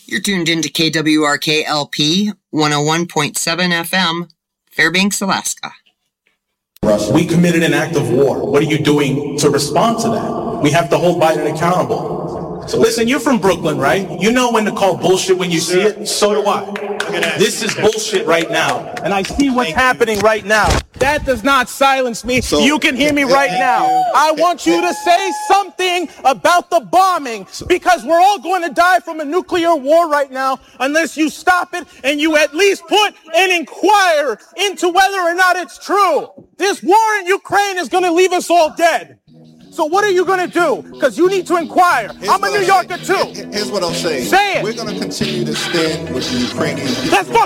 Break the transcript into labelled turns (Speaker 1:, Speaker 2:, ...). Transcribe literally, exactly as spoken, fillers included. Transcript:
Speaker 1: You're tuned into K W R K L P one oh one point seven F M, Fairbanks, Alaska.
Speaker 2: We committed an act of war. What are you doing to respond to that? We have to hold Biden accountable. So listen, you're from Brooklyn, right? You know when to call bullshit when you see it. So do I. This is bullshit right now. And I see what's happening right now. That does not silence me. So, you can hear me right now. I want you to say something about the bombing because we're all going to die from a nuclear war right now unless you stop it and you at least put and inquire into whether or not it's true. This war in Ukraine is going to leave us all dead. So what are you going to do? Because you need to inquire. Here's I'm a New Yorker too.
Speaker 3: Here's what I'm saying.
Speaker 2: Say it.
Speaker 3: We're going to continue to stand with the Ukrainian people.
Speaker 2: That's fucking